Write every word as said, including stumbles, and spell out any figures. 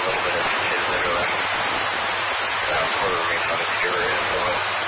little bit of inches that are left. That's where we kind of curious.